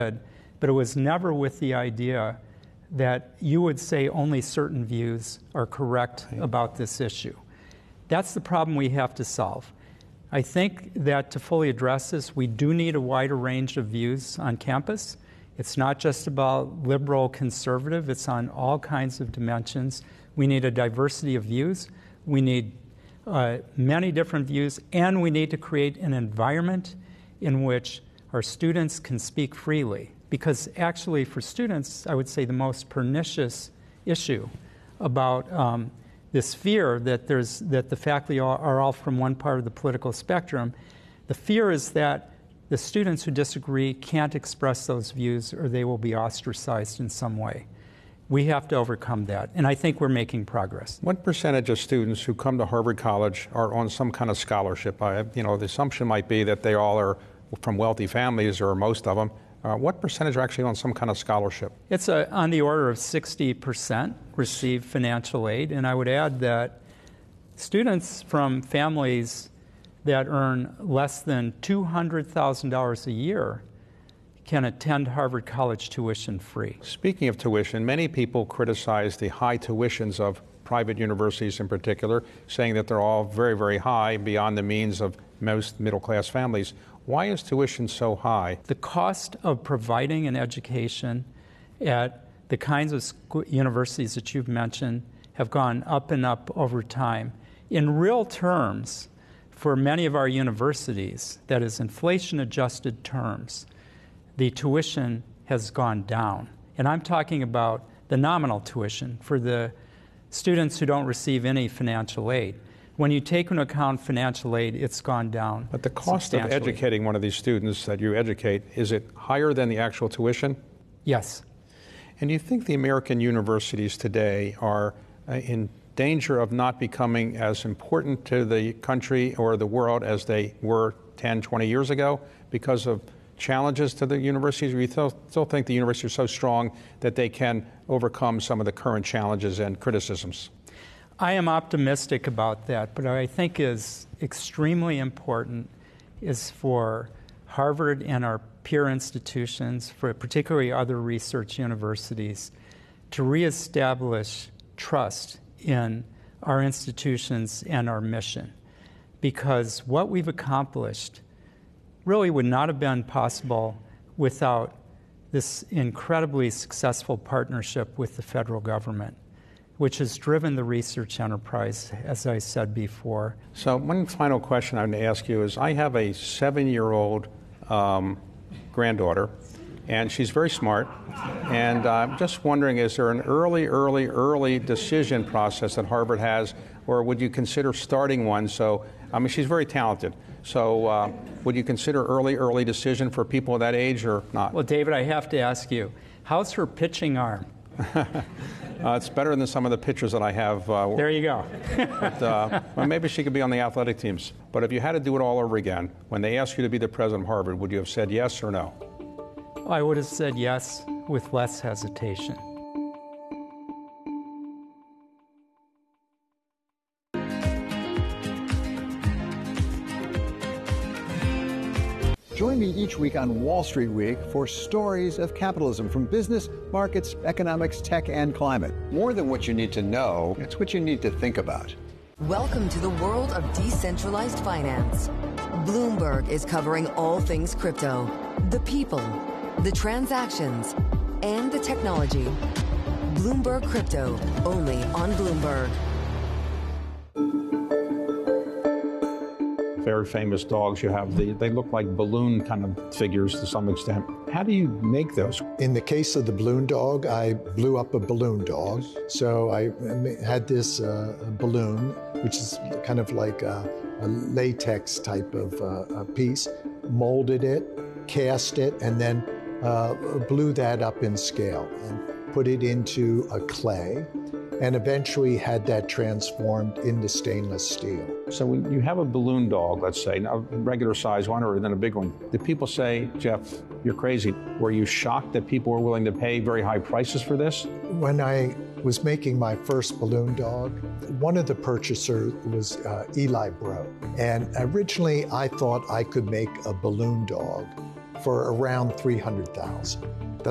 but it was never with the idea that you would say only certain views are correct about this issue. That's the problem we have to solve. I think that to fully address this, we do need a wider range of views on campus. It's not just about liberal, conservative, it's on all kinds of dimensions. We need a diversity of views. We need many different views, and we need to create an environment in which our students can speak freely. Because actually, for students, I would say the most pernicious issue about this fear that the faculty are all from one part of the political spectrum, the fear is that the students who disagree can't express those views or they will be ostracized in some way. We have to overcome that, and I think we're making progress. What percentage of students who come to Harvard College are on some kind of scholarship? The assumption might be that they all are from wealthy families, or most of them. What percentage are actually on some kind of scholarship? It's on the order of 60% receive financial aid, and I would add that students from families that earn less than $200,000 a year can attend Harvard College tuition free. Speaking of tuition, many people criticize the high tuitions of private universities in particular, saying that they're all very, very high, beyond the means of most middle-class families. Why is tuition so high? The cost of providing an education at the kinds of universities that you've mentioned have gone up and up over time. In real terms, for many of our universities, that is inflation-adjusted terms, the tuition has gone down. And I'm talking about the nominal tuition for the students who don't receive any financial aid. When you take into account financial aid, it's gone down. But the cost of educating one of these students that you educate, is it higher than the actual tuition? Yes. And do you think the American universities today are in danger of not becoming as important to the country or the world as they were 10, 20 years ago because of challenges to the universities? Or you still think the universities are so strong that they can overcome some of the current challenges and criticisms? I am optimistic about that, but what I think is extremely important is for Harvard and our peer institutions, for particularly other research universities, to reestablish trust in our institutions and our mission. Because what we've accomplished really would not have been possible without this incredibly successful partnership with the federal government, which has driven the research enterprise, as I said before. So one final question I'm going to ask you is, I have a 7-year-old granddaughter, and she's very smart, and I'm just wondering, is there an early decision process that Harvard has, or would you consider starting one? So, I mean, she's very talented, so would you consider early decision for people that age or not? Well, David, I have to ask you, how's her pitching arm? It's better than some of the pitchers that I have. There you go. But, well, maybe she could be on the athletic teams. But if you had to do it all over again, when they asked you to be the president of Harvard, would you have said yes or no? I would have said yes with less hesitation. Join me each week on Wall Street Week for stories of capitalism from business, markets, economics, tech, and climate. More than what you need to know, it's what you need to think about. Welcome to the world of decentralized finance. Bloomberg is covering all things crypto, the people, the transactions, and the technology. Bloomberg Crypto, only on Bloomberg. Very famous dogs you have, they look like balloon kind of figures to some extent. How do you make those? In the case of the balloon dog, I blew up a balloon dog. So I had this balloon, which is kind of like a latex type of piece, molded it, cast it, and then blew that up in scale and put it into a clay, and eventually had that transformed into stainless steel. So when you have a balloon dog, let's say, a regular size one or then a big one, do people say, Jeff, you're crazy? Were you shocked that people were willing to pay very high prices for this? When I was making my first balloon dog, one of the purchasers was Eli Bro. And originally I thought I could make a balloon dog for around $300,000.